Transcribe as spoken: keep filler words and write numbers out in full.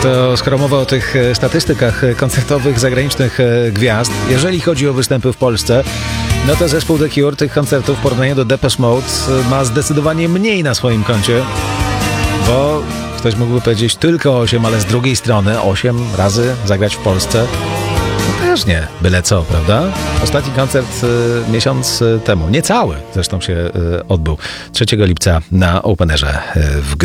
To skoro mowa o tych statystykach koncertowych zagranicznych gwiazd, jeżeli chodzi o występy w Polsce, no to zespół The Cure tych koncertów w porównaniu do Depeche Mode ma zdecydowanie mniej na swoim koncie, bo ktoś mógłby powiedzieć tylko osiem, ale z drugiej strony osiem razy zagrać w Polsce no też nie byle co, prawda? Ostatni koncert y, miesiąc y, temu, niecały zresztą się y, odbył trzeciego lipca na Openerze y, w Gdyni.